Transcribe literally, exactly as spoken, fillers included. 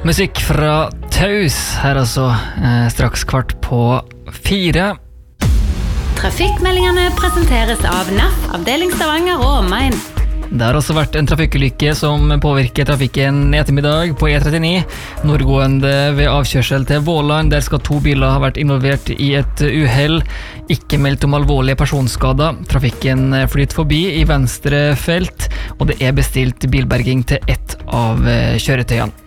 Musikk fra Taus her altså, eh, straks kvart på fire. Trafikkmeldingene presenteres av N A F, avdeling Stavanger og omegn. Det har også vært en trafikkulykke som påvirker trafikken i ettermiddag på E trettini. Nordgående ved avkjørsel til Våland. Der skal to biler ha vært involvert i et uhell. Ikke meldt om alvorlige personskader. Trafikken flytter forbi i venstre felt, og det er bestilt bilberging til ett av kjøretøyene.